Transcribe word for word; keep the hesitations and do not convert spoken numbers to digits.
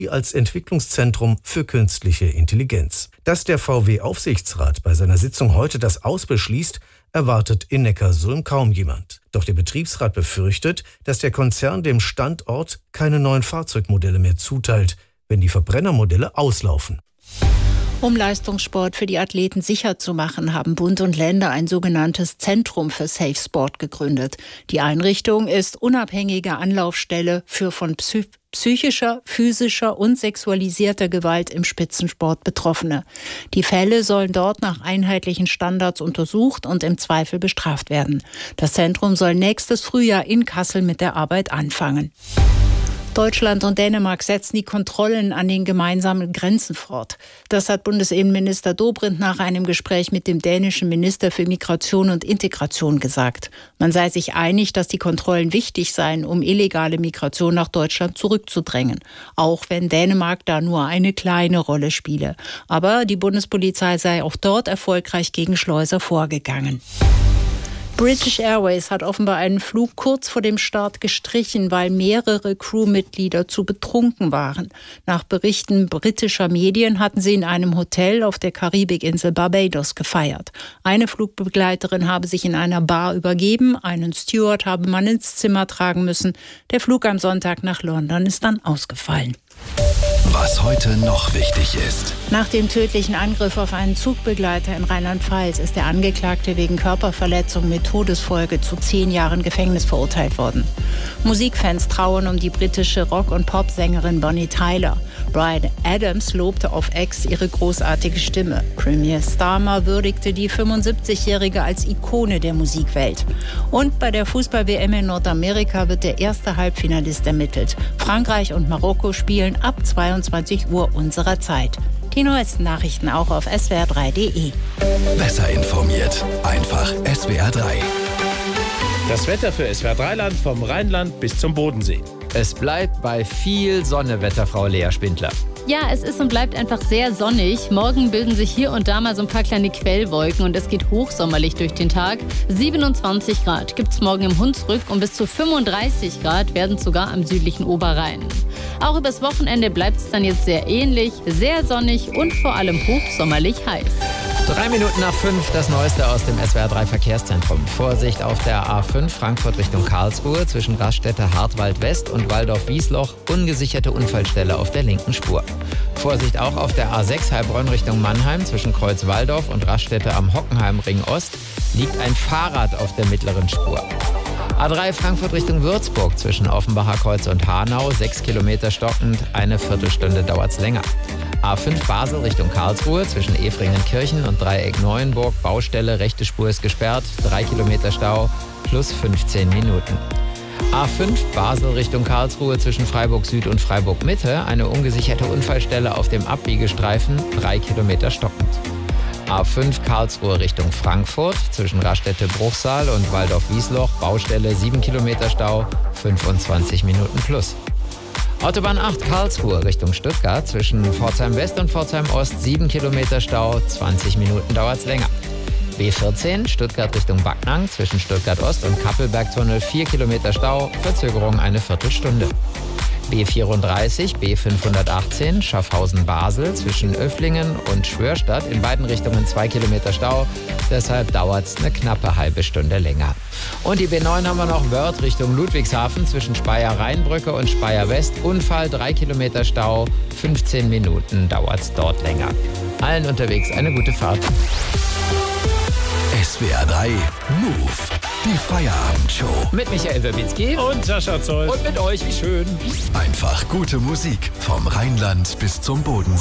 wie als Entwicklungszentrum für künstliche Intelligenz. Dass der V W-Aufsichtsrat bei seiner Sitzung heute das Aus beschließt, erwartet in Neckarsulm kaum jemand. Doch der Betriebsrat befürchtet, dass der Konzern dem Standort keine neuen Fahrzeugmodelle mehr zuteilt, wenn die Verbrennermodelle auslaufen. Um Leistungssport für die Athleten sicher zu machen, haben Bund und Länder ein sogenanntes Zentrum für Safe Sport gegründet. Die Einrichtung ist unabhängige Anlaufstelle für von psy- psychischer, physischer und sexualisierter Gewalt im Spitzensport Betroffene. Die Fälle sollen dort nach einheitlichen Standards untersucht und im Zweifel bestraft werden. Das Zentrum soll nächstes Frühjahr in Kassel mit der Arbeit anfangen. Deutschland und Dänemark setzen die Kontrollen an den gemeinsamen Grenzen fort. Das hat Bundesinnenminister Dobrindt nach einem Gespräch mit dem dänischen Minister für Migration und Integration gesagt. Man sei sich einig, dass die Kontrollen wichtig seien, um illegale Migration nach Deutschland zurückzudrängen. Auch wenn Dänemark da nur eine kleine Rolle spiele. Aber die Bundespolizei sei auch dort erfolgreich gegen Schleuser vorgegangen. British Airways hat offenbar einen Flug kurz vor dem Start gestrichen, weil mehrere Crewmitglieder zu betrunken waren. Nach Berichten britischer Medien hatten sie in einem Hotel auf der Karibikinsel Barbados gefeiert. Eine Flugbegleiterin habe sich in einer Bar übergeben, einen Steward habe man ins Zimmer tragen müssen. Der Flug am Sonntag nach London ist dann ausgefallen. Was heute noch wichtig ist. Nach dem tödlichen Angriff auf einen Zugbegleiter in Rheinland-Pfalz ist der Angeklagte wegen Körperverletzung mit Todesfolge zu zehn Jahren Gefängnis verurteilt worden. Musikfans trauern um die britische Rock- und Popsängerin Bonnie Tyler. Bryan Adams lobte auf X ihre großartige Stimme. Premier Starmer würdigte die fünfundsiebzigjährige als Ikone der Musikwelt. Und bei der Fußball-W M in Nordamerika wird der erste Halbfinalist ermittelt. Frankreich und Marokko spielen ab zweiundzwanzig Uhr unserer Zeit. Die neuesten Nachrichten auch auf S W R drei punkt D E. Besser informiert, einfach S W R drei. Das Wetter für S W R drei Land vom Rheinland bis zum Bodensee. Es bleibt bei viel Sonne, Wetterfrau Lea Spindler. Ja, es ist und bleibt einfach sehr sonnig. Morgen bilden sich hier und da mal so ein paar kleine Quellwolken und es geht hochsommerlich durch den Tag. siebenundzwanzig Grad gibt es morgen im Hunsrück und bis zu fünfunddreißig Grad werden es sogar am südlichen Oberrhein. Auch übers Wochenende bleibt es dann jetzt sehr ähnlich, sehr sonnig und vor allem hochsommerlich heiß. Drei Minuten nach fünf, das Neueste aus dem S W R drei Verkehrszentrum. Vorsicht auf der A fünf Frankfurt Richtung Karlsruhe zwischen Raststätte Hartwald West und Waldorf-Wiesloch. Ungesicherte Unfallstelle auf der linken Spur. Vorsicht auch auf der A sechs Heilbronn Richtung Mannheim zwischen Kreuz Walldorf und Raststätte am Hockenheimring Ost liegt ein Fahrrad auf der mittleren Spur. A drei Frankfurt Richtung Würzburg zwischen Offenbacher Kreuz und Hanau, sechs Kilometer stockend, eine Viertelstunde dauert's länger. A fünf Basel Richtung Karlsruhe zwischen Efringenkirchen und Dreieck Neuenburg, Baustelle, rechte Spur ist gesperrt, drei Kilometer Stau, plus fünfzehn Minuten. A fünf Basel Richtung Karlsruhe zwischen Freiburg Süd und Freiburg Mitte, eine ungesicherte Unfallstelle auf dem Abbiegestreifen, drei Kilometer stockend. A fünf Karlsruhe Richtung Frankfurt zwischen Raststätte Bruchsal und Waldorf-Wiesloch, Baustelle, sieben Kilometer Stau, fünfundzwanzig Minuten plus. Autobahn acht Karlsruhe Richtung Stuttgart zwischen Pforzheim West und Pforzheim Ost, sieben Kilometer Stau, zwanzig Minuten dauert's länger. B vierzehn Stuttgart Richtung Backnang zwischen Stuttgart Ost und Kappelbergtunnel, vier Kilometer Stau, Verzögerung eine Viertelstunde. B vierunddreißig, B fünfhundertachtzehn Schaffhausen-Basel zwischen Öfflingen und Schwörstadt, in beiden Richtungen zwei Kilometer Stau, deshalb dauert es eine knappe halbe Stunde länger. Und die B neun haben wir noch, Wörth Richtung Ludwigshafen zwischen Speyer-Rheinbrücke und Speyer-West, Unfall, drei Kilometer Stau, fünfzehn Minuten dauert es dort länger. Allen unterwegs eine gute Fahrt. S W R drei Move, die Feierabendshow. Mit Michael Werbitzky Und Sascha Zoll. und mit euch, wie schön. Einfach gute Musik vom Rheinland bis zum Bodensee.